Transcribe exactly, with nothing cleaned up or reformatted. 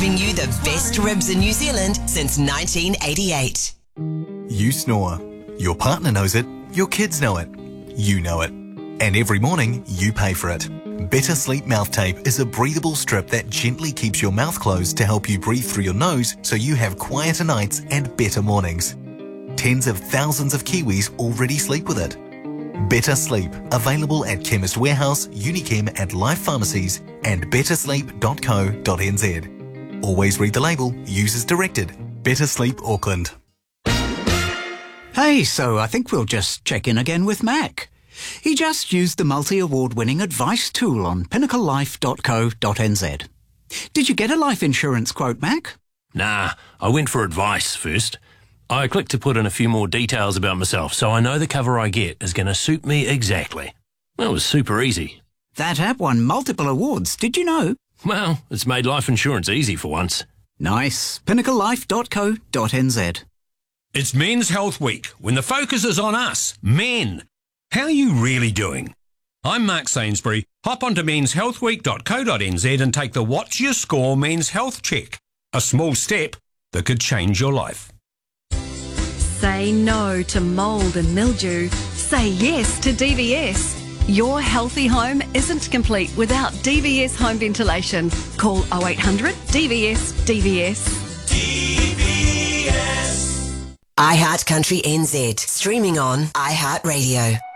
serving you the best ribs in New Zealand since nineteen eighty-eight. You snore. Your partner knows it. Your kids know it. You know it. And every morning, you pay for it. Better Sleep Mouth Tape is a breathable strip that gently keeps your mouth closed to help you breathe through your nose so you have quieter nights and better mornings. Tens of thousands of Kiwis already sleep with it. Better Sleep, available at Chemist Warehouse, Unichem and Life Pharmacies and better sleep dot co dot n z. Always read the label, use as directed. Better Sleep Auckland. Hey, so I think we'll just check in again with Mac. He just used the multi-award winning advice tool on pinnacle life dot co dot n z. Did you get a life insurance quote, Mac? Nah, I went for advice first. I clicked to put in a few more details about myself so I know the cover I get is going to suit me exactly. That was super easy. That app won multiple awards, did you know? Well, it's made life insurance easy for once. Nice. pinnacle life dot co dot n z. It's Men's Health Week, when the focus is on us, men. How are you really doing? I'm Mark Sainsbury. Hop onto mens health week dot co dot n z and take the What's Your Score Men's Health Check. A small step that could change your life. Say no to mould and mildew. Say yes to D V S. Your healthy home isn't complete without D V S home ventilation. Call oh eight hundred D V S D V S. D V S. iHeart Country N Z, streaming on iHeartRadio.